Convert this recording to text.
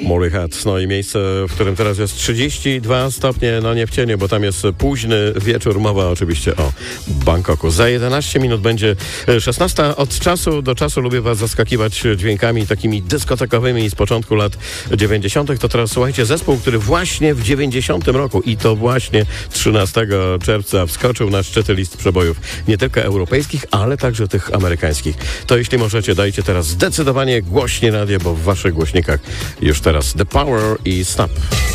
Moray Head, no i miejsce, w którym teraz jest 32 stopnie, no nie w cieniu, bo tam jest późny wieczór, mowa oczywiście o Bangkoku. Za 11 minut będzie 16. Od czasu do czasu lubię was zaskakiwać dźwiękami takimi dyskotekowymi z początku lat 90. To teraz słuchajcie, zespół, który właśnie w 90 roku i to właśnie 13 czerwca wskoczył na szczyty list przebojów nie tylko europejskich, ale także tych amerykańskich. To jeśli możecie, dajcie teraz zdecydowanie głośniej radio, bo w waszych głośnikach już teraz The Power i Stop.